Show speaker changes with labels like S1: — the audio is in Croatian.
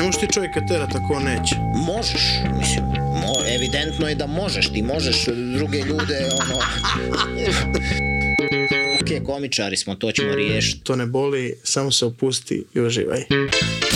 S1: možeš ti čovjeka terat ako on neće.
S2: Možeš, mislim, evidentno je da možeš, ti možeš druge ljude, Ok, komičari smo, to ćemo riješiti.
S1: To ne boli, samo se opusti i uživaj.